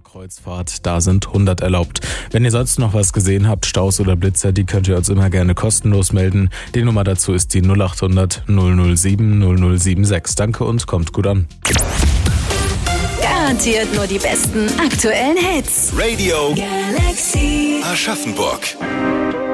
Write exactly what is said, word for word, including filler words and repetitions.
Kreuzfahrt, da sind hundert erlaubt. Wenn ihr sonst noch was gesehen habt, Staus oder Blitzer, die könnt ihr uns immer gerne kostenlos melden. Die Nummer dazu ist die null acht hundert null null sieben null null sieben sechs. Danke und kommt gut an. Garantiert nur die besten aktuellen Hits. Radio Galaxy Aschaffenburg.